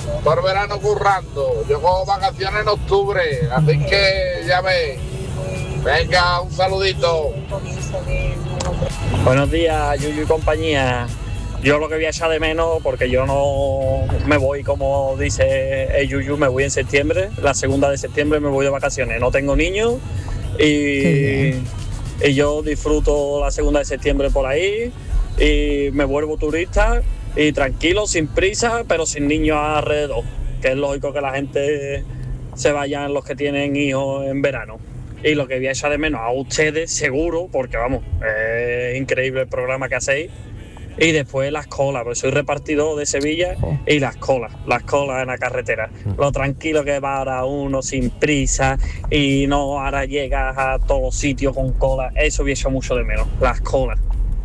por verano currando. Yo cojo vacaciones en octubre, así que ya ves. Venga, un saludito. Buenos días, Yuyu y compañía. Yo lo que voy a echar de menos, porque yo no me voy, como dice el Yuyu, me voy en septiembre. La 2 de septiembre me voy de vacaciones. No tengo niños y yo disfruto la 2 de septiembre por ahí y me vuelvo turista y tranquilo, sin prisa, pero sin niños alrededor. Que es lógico que la gente se vayan los que tienen hijos en verano. Y lo que voy a echar de menos a ustedes, seguro, porque vamos, es increíble el programa que hacéis. Y después las colas, porque soy repartidor de Sevilla y las colas en la carretera. Lo tranquilo que va ahora uno sin prisa y no ahora llegas a todos los sitios con cola. Eso voy a echar mucho de menos, las colas.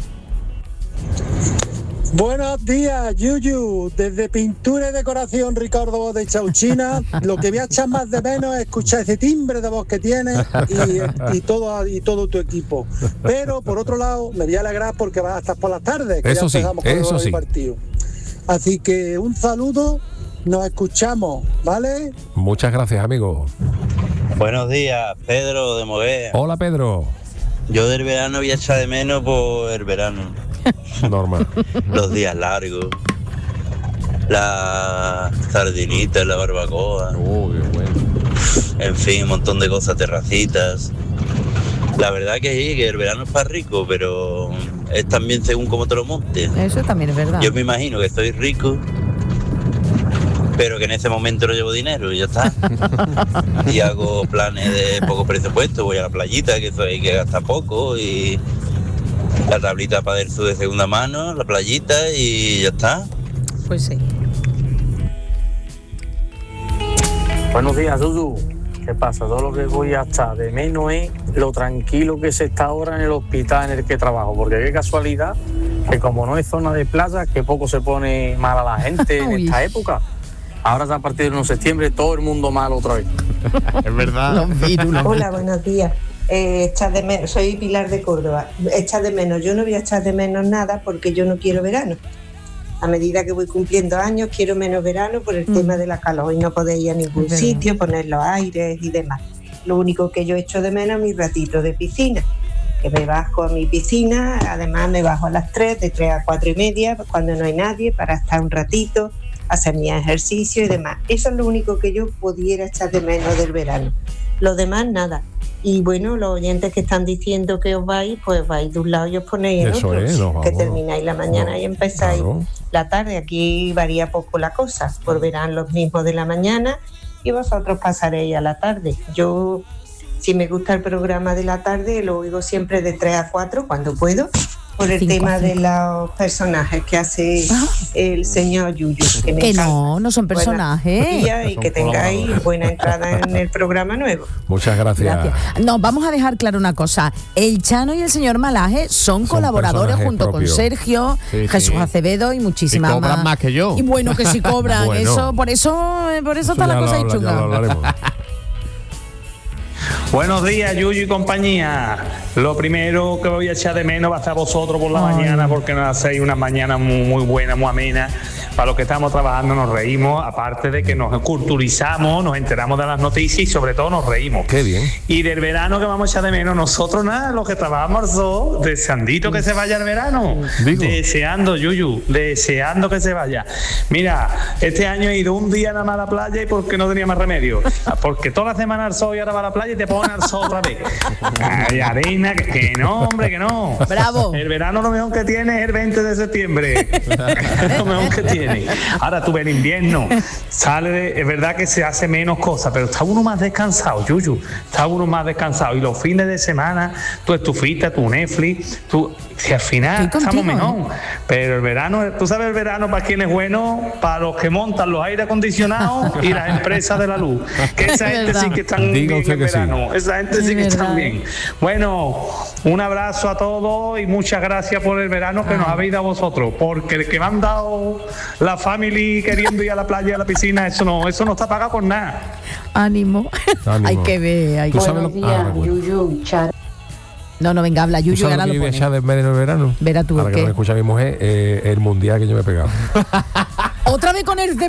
Buenos días, Yuyu. Desde Pintura y Decoración Ricardo de Chauchina, lo que voy a echar más de menos es escuchar ese timbre de voz que tienes y todo tu equipo. Pero por otro lado, me voy a alegrar porque vas a estar por las tardes, que eso ya empezamos sí, con eso el sí. partido. Así que un saludo, nos escuchamos, ¿vale? Muchas gracias, amigo. Buenos días, Pedro de Moguer. Hola, Pedro. Yo del verano voy a echar de menos por el verano. Normal. Los días largos, la sardinita, la barbacoa, qué bueno. En fin, un montón de cosas, terracitas. La verdad que sí, que el verano es para rico, pero es también según cómo te lo montes. Eso también es verdad. Yo me imagino que estoy rico, pero que en ese momento no llevo dinero y ya está. Y hago planes de poco presupuesto, voy a la playita, que eso hay que gastar poco, y la tablita para el sur de segunda mano, la playita y ya está. Pues sí. Buenos días, Dudu. ¿Qué pasa? Todo lo que voy a echar de menos es lo tranquilo que se está ahora en el hospital en el que trabajo, porque qué casualidad que como no es zona de playa, que poco se pone mal a la gente en esta época. Ahora ya a partir del 1 de septiembre todo el mundo mal otra vez. Es verdad. Hola, buenos días. Echar de menos, soy Pilar de Córdoba. Echar de menos, yo no voy a echar de menos nada porque yo no quiero verano. A medida que voy cumpliendo años quiero menos verano por el tema de la calor y no podéis ir a ningún sitio, poner los aires y demás. Lo único que yo echo de menos es mi ratito de piscina, que me bajo a mi piscina, además me bajo a las 3, de 3 a 4 y media, cuando no hay nadie, para estar un ratito, hacer mi ejercicio y demás. Eso es lo único que yo pudiera echar de menos del verano. Lo demás, nada. Y bueno, los oyentes que están diciendo que os vais, pues vais de un lado y os ponéis en Eso otro. es, nos que vamos. termináis la mañana y empezáis la tarde. Aquí varía poco la cosa. Volverán los mismos de la mañana y vosotros pasaréis a la tarde. Yo, si me gusta el programa de la tarde, lo oigo siempre de 3 a 4 cuando puedo, por el tema de los personajes que hace el señor Yuyu. Que no son personajes. Buenos días y que tengáis buena entrada en el programa nuevo. Muchas gracias. No, vamos a dejar claro una cosa. El Chano y el señor Malaje son colaboradores personajes junto propios. con Sergio, Sí, Jesús sí. Acevedo y muchísimas Y cobran más que yo. Y bueno, que sí cobran. Bueno. Eso, por eso está la cosa ahí chunga. Buenos días, Yuyu y compañía. Lo primero que voy a echar de menos va a ser a vosotros por la mañana, porque nos hacéis una mañana muy buena, muy amena. Para los que estamos trabajando nos reímos, aparte de que nos culturizamos, nos enteramos de las noticias y sobre todo nos reímos. Qué bien. Y del verano que vamos a echar de menos, nosotros nada, los que trabajamos al sol, deseandito que se vaya el verano. Deseando, Yuyu, deseando que se vaya. Mira, este año he ido un día nada más a la playa y porque no tenía más remedio. Porque toda la semana al sol y ahora va a la playa y te ponen al sol otra vez. Ay, arena, que no, hombre, que no. Bravo. El verano lo mejor que tiene es el 20 de septiembre. Es lo mejor que tiene. Ahora tú ves el invierno, es verdad que se hace menos cosas, pero está uno más descansado, Yuyu. Está uno más descansado. Y los fines de semana, tu estufita, tu Netflix, si al final estamos mejor. Pero el verano, tú sabes el verano para quién es bueno, para los que montan los aire acondicionados y las empresas de la luz. Que esa gente sí que están bien en verano. Esa gente sí que están bien. Bueno, un abrazo a todos y muchas gracias por el verano que nos habéis dado vosotros. Porque el que me han dado la family queriendo ir a la playa, a la piscina, eso no está pagado por nada. Ánimo. Hay que ver. Hay que ver. Buenos días, Yuyu, Char. No, venga, habla Yuyu, ¿Tú sabes ahora lo lo que yo voy a pone. echar de menos en el verano? Verá tú, Ahora que ¿qué? no me escucha mi mujer, el mundial que yo me he pegado. Otra vez con el